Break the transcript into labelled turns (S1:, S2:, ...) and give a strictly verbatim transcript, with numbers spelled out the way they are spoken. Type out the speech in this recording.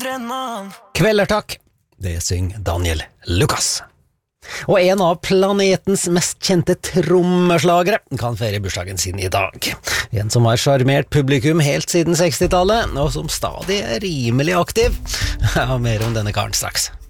S1: Kveldertakk, det syng Daniel Lucas. Og en av planetens mest kjente trommeslagere kan feire bursdagen sin i dag. En som har charmert publikum helt siden sekstitallet, og som stadig er rimelig aktiv. Ja, mer om denne karen straks.